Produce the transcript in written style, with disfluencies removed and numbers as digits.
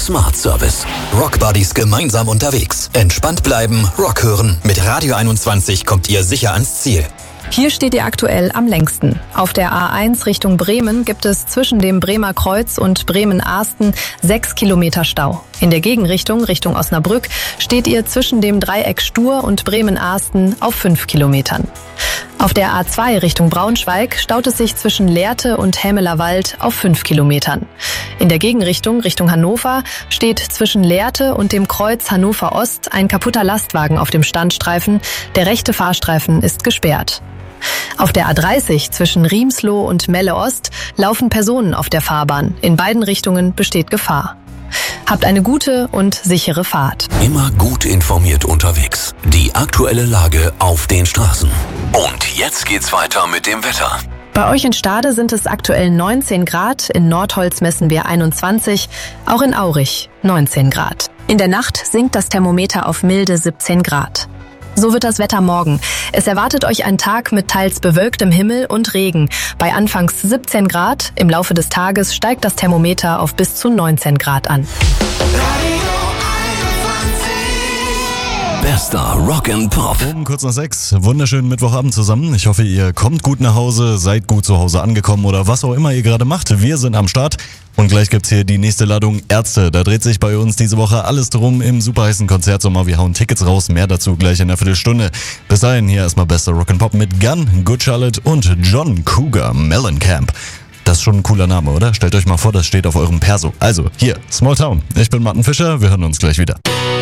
Smart Service. Rock Buddies gemeinsam unterwegs. Entspannt bleiben, Rock hören. Mit Radio 21 kommt ihr sicher ans Ziel. Hier steht ihr aktuell am längsten. Auf der A1 Richtung Bremen gibt es zwischen dem Bremer Kreuz und Bremen-Ahsten 6 Kilometer Stau. In der Gegenrichtung, Richtung Osnabrück, steht ihr zwischen dem Dreieck Stur und Bremen-Ahsten auf 5 Kilometern. Auf der A2 Richtung Braunschweig staut es sich zwischen Lehrte und Hämelerwald auf 5 Kilometern. In der Gegenrichtung, Richtung Hannover, steht zwischen Lehrte und dem Kreuz Hannover Ost ein kaputter Lastwagen auf dem Standstreifen. Der rechte Fahrstreifen ist gesperrt. Auf der A30 zwischen Riemsloh und Melle Ost laufen Personen auf der Fahrbahn. In beiden Richtungen besteht Gefahr. Habt eine gute und sichere Fahrt. Immer gut informiert unterwegs. Die aktuelle Lage auf den Straßen. Und jetzt geht's weiter mit dem Wetter. Bei euch in Stade sind es aktuell 19 Grad, in Nordholz messen wir 21, auch in Aurich 19 Grad. In der Nacht sinkt das Thermometer auf milde 17 Grad. So wird das Wetter morgen. Es erwartet euch ein Tag mit teils bewölktem Himmel und Regen. Bei anfangs 17 Grad, im Laufe des Tages steigt das Thermometer auf bis zu 19 Grad an. Bester Rock and Pop. Kurz nach 6. Wunderschönen Mittwochabend zusammen. Ich hoffe, ihr kommt gut nach Hause, seid gut zu Hause angekommen oder was auch immer ihr gerade macht. Wir sind am Start. Und gleich gibt's hier die nächste Ladung Ärzte. Da dreht sich bei uns diese Woche alles drum im superheißen Konzertsommer. Wir hauen Tickets raus, mehr dazu gleich in einer Viertelstunde. Bis dahin hier erstmal bester Rock'n'Pop mit Gun, Good Charlotte und John Cougar Mellencamp. Das ist schon ein cooler Name, oder? Stellt euch mal vor, das steht auf eurem Perso. Also, hier, Small Town. Ich bin Martin Fischer, wir hören uns gleich wieder.